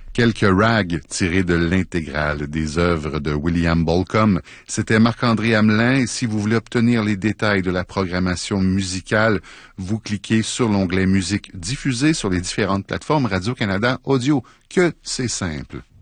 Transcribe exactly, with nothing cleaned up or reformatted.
Quelques rags tirés de l'intégrale des œuvres de William Bolcom. C'était Marc-André Hamelin et si vous voulez obtenir les détails de la programmation musicale, vous cliquez sur l'onglet musique diffusée sur les différentes plateformes Radio-Canada Audio. Que c'est simple.